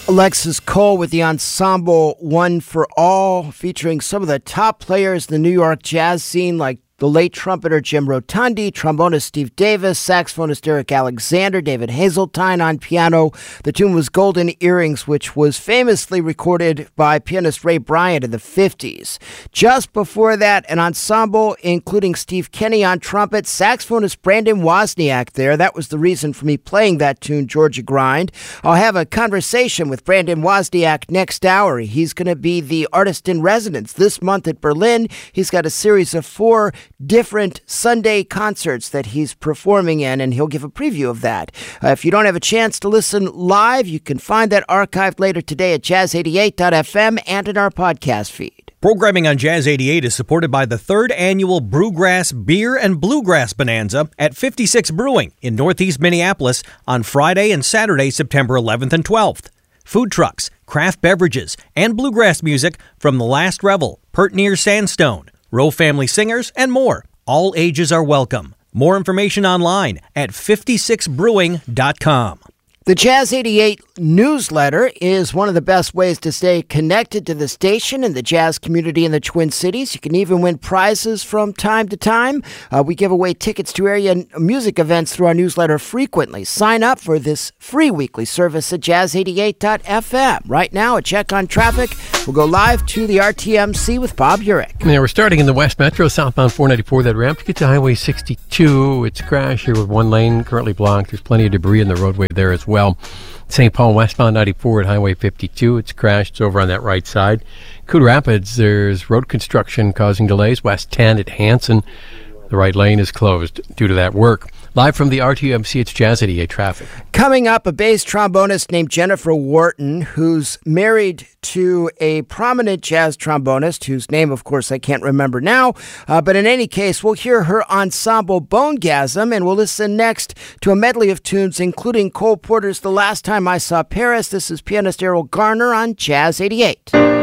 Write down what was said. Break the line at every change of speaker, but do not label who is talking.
Alexis Cole with the ensemble One for All, featuring some of the top players in the New York jazz scene like the late trumpeter Jim Rotundi, trombonist Steve Davis, saxophonist Eric Alexander, David Hazeltine on piano. The tune was Golden Earrings, which was famously recorded by pianist Ray Bryant in the 50s. Just before that, an ensemble including Steve Kenny on trumpet, saxophonist Brandon Wozniak there. That was the reason for me playing that tune, Georgia Grind. I'll have a conversation with Brandon Wozniak next hour. He's going to be the artist in residence this month at Berlin. He's got a series of 4 different Sunday concerts that he's performing in, and he'll give a preview of that. If you don't have a chance to listen live, you can find that archived later today at jazz88.fm and in our podcast feed.
Programming on Jazz 88 is supported by the 3rd annual Brewgrass Beer and Bluegrass Bonanza at 56 Brewing in Northeast Minneapolis on Friday and Saturday, September 11th and 12th. Food trucks, craft beverages, and bluegrass music from The Last Revel, Pert Near Sandstone, Rowe Family Singers, and more. All ages are welcome. More information online at 56brewing.com.
The Jazz 88 newsletter is one of the best ways to stay connected to the station and the jazz community in the Twin Cities. You can even win prizes from time to time. We give away tickets to area music events through our newsletter frequently. Sign up for this free weekly service at jazz88.fm. Right now, a check on traffic. We'll go live to the RTMC with Bob Urich.
Yeah, we're starting in the West Metro, southbound 494, that ramp to get to Highway 62. It's a crash here with one lane currently blocked. There's plenty of debris in the roadway there as well. St. Paul westbound 94 at Highway 52. It's crashed. It's over on that right side. Coon Rapids, there's road construction causing delays. West 10 at Hanson. The right lane is closed due to that work. Live from the RTMC, it's Jazz 88 traffic.
Coming up, a bass trombonist named Jennifer Wharton, who's married to a prominent jazz trombonist, whose name, of course, I can't remember now. But in any case, we'll hear her ensemble Bonegasm, and we'll listen next to a medley of tunes, including Cole Porter's The Last Time I Saw Paris. This is pianist Errol Garner on Jazz 88.